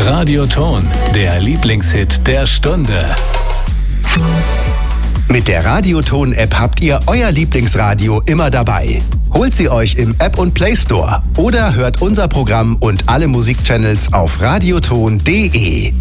Radioton, der Lieblingshit der Stunde. Mit der Radioton-App habt ihr euer Lieblingsradio immer dabei. Holt sie euch im App- und Play Store oder hört unser Programm und alle Musikchannels auf radioton.de.